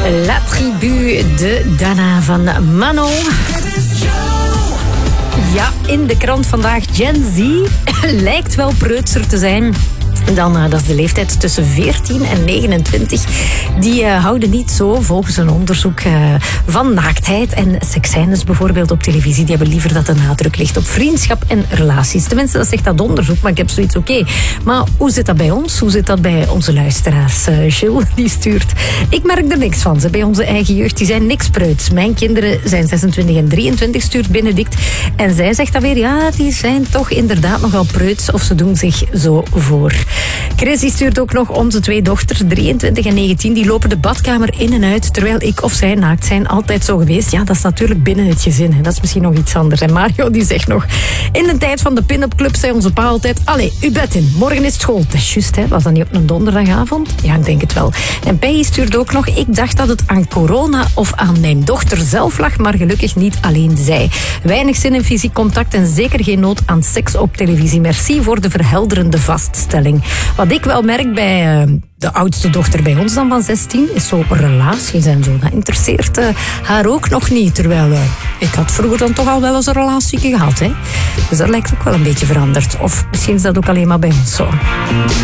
La Tribu de Dana van Manon. Ja, in de krant vandaag. Gen Z lijkt wel preutser te zijn. Dan, dat is de leeftijd tussen 14 en 29. Die houden niet zo, volgens een onderzoek, van naaktheid en seksscènes bijvoorbeeld op televisie. Die hebben liever dat de nadruk ligt op vriendschap en relaties. Tenminste, dat zegt dat onderzoek, maar ik heb zoiets oké. Maar hoe zit dat bij ons? Hoe zit dat bij onze luisteraars? Gilles, die stuurt. Ik merk er niks van. Ze bij onze eigen jeugd, die zijn niks preuts. Mijn kinderen zijn 26 en 23, stuurt Benedict. En zij zegt dan weer, ja, die zijn toch inderdaad nogal preuts. Of ze doen zich zo voor. Chris die stuurt ook nog onze twee dochters, 23 en 19, die lopen de badkamer in en uit, terwijl ik of zij naakt zijn. Altijd zo geweest. Ja, dat is natuurlijk binnen het gezin. Hè. Dat is misschien nog iets anders. En Mario die zegt nog, in de tijd van de pin-up club zei onze pa altijd, allee, uw bed in, morgen is het school. Dat is juist, hè. Was dat niet op een donderdagavond? Ja, ik denk het wel. En Pei stuurt ook nog, ik dacht dat het aan corona of aan mijn dochter zelf lag, maar gelukkig niet alleen zij. Weinig zin in fysiek contact en zeker geen nood aan seks op televisie. Merci voor de verhelderende vaststelling. Wat ik wel merk bij de oudste dochter bij ons dan van 16, is zo relaties en zo. Dat interesseert haar ook nog niet. Terwijl ik had vroeger dan toch al wel eens een relatie gehad. Hè? Dus dat lijkt ook wel een beetje veranderd. Of misschien is dat ook alleen maar bij ons zo.